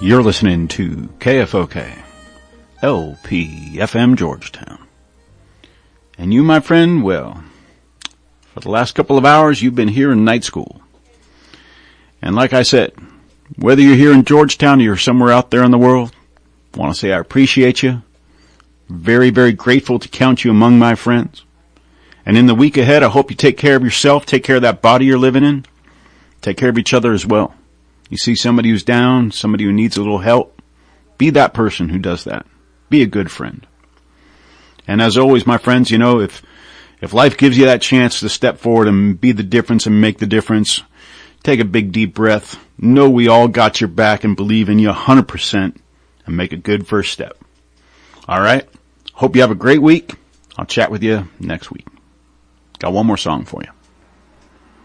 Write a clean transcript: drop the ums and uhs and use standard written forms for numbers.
You're listening to KFOK, LPFM Georgetown. And you, my friend, well, for the last couple of hours, you've been here in night school. And like I said, whether you're here in Georgetown or you're somewhere out there in the world, I want to say I appreciate you. Very, very grateful to count you among my friends. And in the week ahead, I hope you take care of yourself, take care of that body you're living in, take care of each other as well. You see somebody who's down, somebody who needs a little help, be that person who does that. Be a good friend. And as always, my friends, you know, if life gives you that chance to step forward and be the difference and make the difference, take a big deep breath. Know we all got your back and believe in you 100% and make a good first step. All right. Hope you have a great week. I'll chat with you next week. Got one more song for you.